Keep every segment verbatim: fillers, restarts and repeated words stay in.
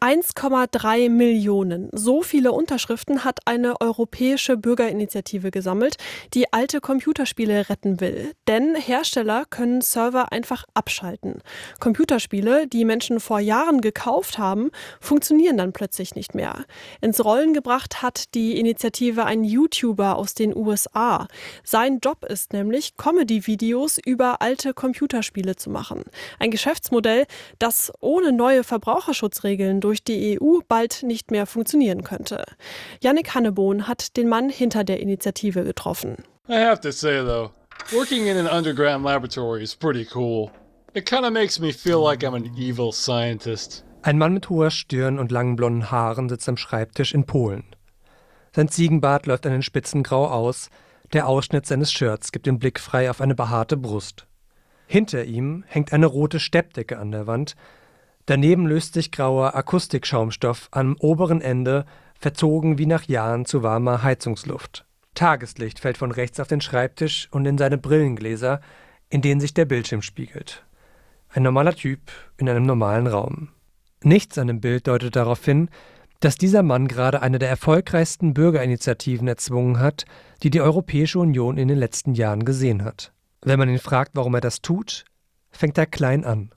eins Komma drei Millionen. So viele Unterschriften hat eine europäische Bürgerinitiative gesammelt, die alte Computerspiele retten will. Denn Hersteller können Server einfach abschalten. Computerspiele, die Menschen vor Jahren gekauft haben, funktionieren dann plötzlich nicht mehr. Ins Rollen gebracht hat die Initiative ein YouTuber aus den U S A. Sein Job ist nämlich, Comedy-Videos über alte Computerspiele zu machen. Ein Geschäftsmodell, das ohne neue Verbraucherschutzregeln durch die E U bald nicht mehr funktionieren könnte. Yannick Hannebohn hat den Mann hinter der Initiative getroffen. I have to say though, working in an underground laboratory is pretty cool. It kind of makes me feel like I'm an evil scientist. Ein Mann mit hoher Stirn und langen blonden Haaren sitzt am Schreibtisch in Polen. Sein Ziegenbart läuft an den Spitzen grau aus, der Ausschnitt seines Shirts gibt den Blick frei auf eine behaarte Brust. Hinter ihm hängt eine rote Steppdecke an der Wand. Daneben löst sich grauer Akustikschaumstoff am oberen Ende, verzogen wie nach Jahren zu warmer Heizungsluft. Tageslicht fällt von rechts auf den Schreibtisch und in seine Brillengläser, in denen sich der Bildschirm spiegelt. Ein normaler Typ in einem normalen Raum. Nichts an dem Bild deutet darauf hin, dass dieser Mann gerade eine der erfolgreichsten Bürgerinitiativen erzwungen hat, die die Europäische Union in den letzten Jahren gesehen hat. Wenn man ihn fragt, warum er das tut, fängt er klein an.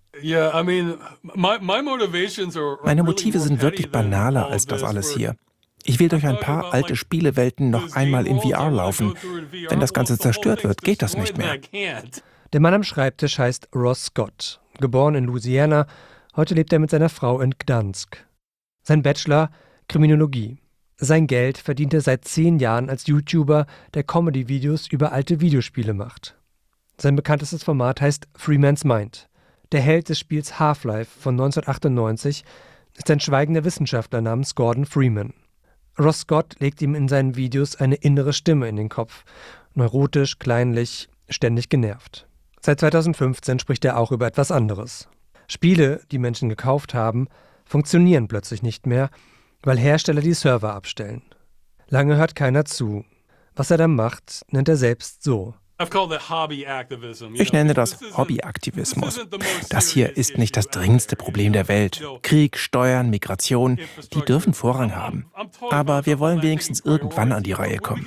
Meine Motive sind wirklich banaler als das alles hier. Ich will durch ein paar alte Spielewelten noch einmal in V R laufen. Wenn das Ganze zerstört wird, geht das nicht mehr. Der Mann am Schreibtisch heißt Ross Scott, geboren in Louisiana. Heute lebt er mit seiner Frau in Gdansk. Sein Bachelor Kriminologie. Sein Geld verdient er seit zehn Jahren als YouTuber, der Comedy-Videos über alte Videospiele macht. Sein bekanntestes Format heißt Freeman's Mind. Der Held des Spiels Half-Life von neunzehnhundertachtundneunzig ist ein schweigender Wissenschaftler namens Gordon Freeman. Ross Scott legt ihm in seinen Videos eine innere Stimme in den Kopf. Neurotisch, kleinlich, ständig genervt. Seit zweitausendfünfzehn spricht er auch über etwas anderes. Spiele, die Menschen gekauft haben, funktionieren plötzlich nicht mehr, weil Hersteller die Server abstellen. Lange hört keiner zu. Was er dann macht, nennt er selbst so. Ich nenne das Hobbyaktivismus. Das hier ist nicht das dringendste Problem der Welt. Krieg, Steuern, Migration, die dürfen Vorrang haben. Aber wir wollen wenigstens irgendwann an die Reihe kommen.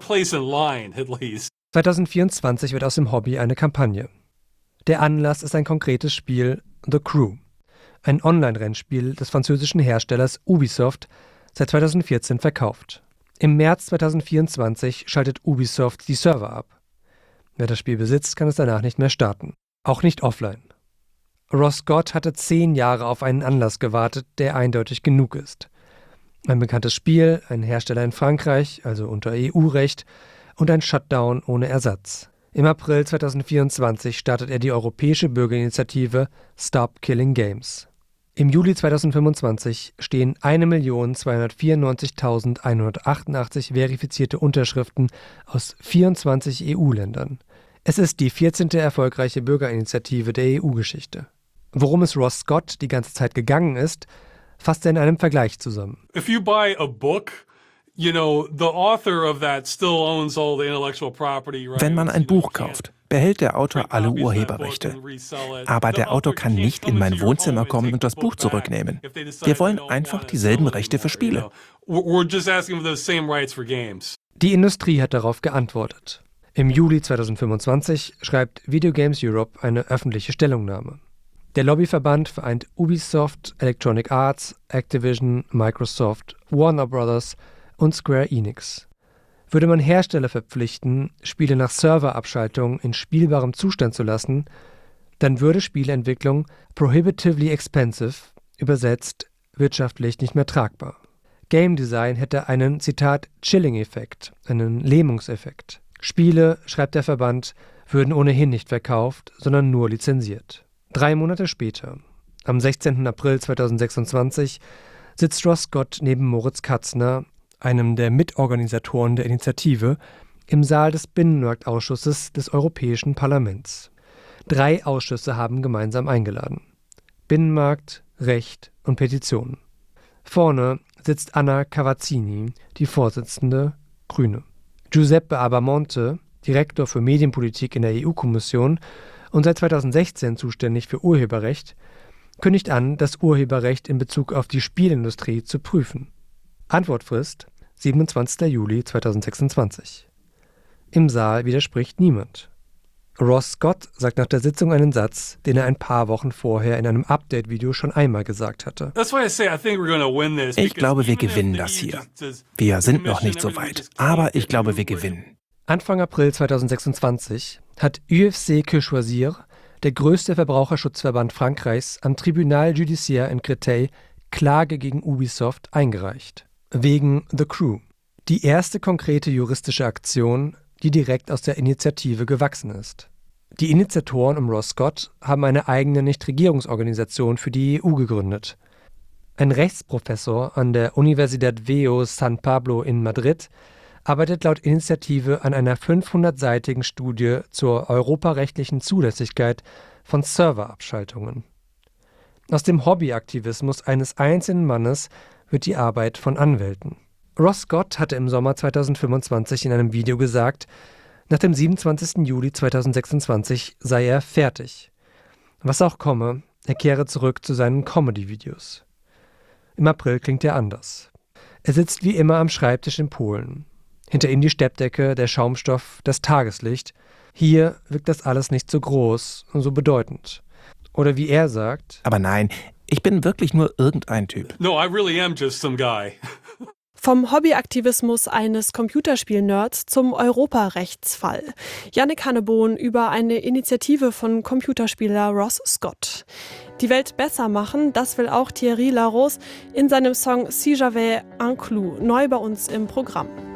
zweitausendvierundzwanzig wird aus dem Hobby eine Kampagne. Der Anlass ist ein konkretes Spiel, The Crew. Ein Online-Rennspiel des französischen Herstellers Ubisoft, seit zweitausendvierzehn verkauft. Im März zweitausendvierundzwanzig schaltet Ubisoft die Server ab. Wer das Spiel besitzt, kann es danach nicht mehr starten. Auch nicht offline. Ross Scott hatte zehn Jahre auf einen Anlass gewartet, der eindeutig genug ist. Ein bekanntes Spiel, ein Hersteller in Frankreich, also unter E U-Recht, und ein Shutdown ohne Ersatz. Im April zweitausendvierundzwanzig startet er die europäische Bürgerinitiative Stop Killing Games. Im Juli zweitausendfünfundzwanzig stehen eine Million zweihundertvierundneunzigtausendeinhundertachtundachtzig verifizierte Unterschriften aus vierundzwanzig E U-Ländern. Es ist die vierzehnte erfolgreiche Bürgerinitiative der E U-Geschichte. Worum es Ross Scott die ganze Zeit gegangen ist, fasst er in einem Vergleich zusammen. If you buy a book, you know, the author of that still owns all the intellectual property rights. Wenn man ein Buch kauft, behält der Autor alle Urheberrechte. Aber der Autor kann nicht in mein Wohnzimmer kommen und das Buch zurücknehmen. Wir wollen einfach dieselben Rechte für Spiele. Die Industrie hat darauf geantwortet. Im Juli zweitausendfünfundzwanzig schreibt Video Games Europe eine öffentliche Stellungnahme. Der Lobbyverband vereint Ubisoft, Electronic Arts, Activision, Microsoft, Warner Brothers und Square Enix. Würde man Hersteller verpflichten, Spiele nach Serverabschaltung in spielbarem Zustand zu lassen, dann würde Spieleentwicklung prohibitively expensive, übersetzt wirtschaftlich nicht mehr tragbar. Game Design hätte einen, Zitat, Chilling-Effekt, einen Lähmungseffekt. Spiele, schreibt der Verband, würden ohnehin nicht verkauft, sondern nur lizenziert. Drei Monate später, am sechzehnten April zweitausendsechsundzwanzig, sitzt Ross Scott neben Moritz Katzner, einem der Mitorganisatoren der Initiative, im Saal des Binnenmarktausschusses des Europäischen Parlaments. Drei Ausschüsse haben gemeinsam eingeladen: Binnenmarkt, Recht und Petitionen. Vorne sitzt Anna Cavazzini, die Vorsitzende, Grüne. Giuseppe Abamonte, Direktor für Medienpolitik in der E U-Kommission und seit zweitausendsechzehn zuständig für Urheberrecht, kündigt an, das Urheberrecht in Bezug auf die Spielindustrie zu prüfen. Antwortfrist siebenundzwanzigster Juli zweitausendsechsundzwanzig. Im Saal widerspricht niemand. Ross Scott sagt nach der Sitzung einen Satz, den er ein paar Wochen vorher in einem Update-Video schon einmal gesagt hatte. Ich glaube, wir gewinnen das hier. Wir sind noch nicht so weit, aber ich glaube, wir gewinnen. Anfang April zweitausendsechsundzwanzig hat U F C Que Choisir, der größte Verbraucherschutzverband Frankreichs, am Tribunal Judiciaire in Créteil Klage gegen Ubisoft eingereicht. Wegen The Crew. Die erste konkrete juristische Aktion, die direkt aus der Initiative gewachsen ist. Die Initiatoren um Ross Scott haben eine eigene Nichtregierungsorganisation für die E U gegründet. Ein Rechtsprofessor an der Universidad Veo San Pablo in Madrid arbeitet laut Initiative an einer fünfhundertseitigen Studie zur europarechtlichen Zulässigkeit von Serverabschaltungen. Aus dem Hobbyaktivismus eines einzelnen Mannes wird die Arbeit von Anwälten. Ross Scott hatte im Sommer zweitausendfünfundzwanzig in einem Video gesagt, nach dem siebenundzwanzigsten Juli zweitausendsechsundzwanzig sei er fertig. Was auch komme, er kehre zurück zu seinen Comedy-Videos. Im April klingt er anders. Er sitzt wie immer am Schreibtisch in Polen. Hinter ihm die Steppdecke, der Schaumstoff, das Tageslicht. Hier wirkt das alles nicht so groß und so bedeutend. Oder wie er sagt: Aber nein, ich bin wirklich nur irgendein Typ. No, I really am just some guy. Vom Hobbyaktivismus eines Computerspiel-Nerds zum Europarechtsfall. Yannick Hannebohn über eine Initiative von Computerspieler Ross Scott. Die Welt besser machen, das will auch Thierry Larose in seinem Song Si j'avais un clou, neu bei uns im Programm.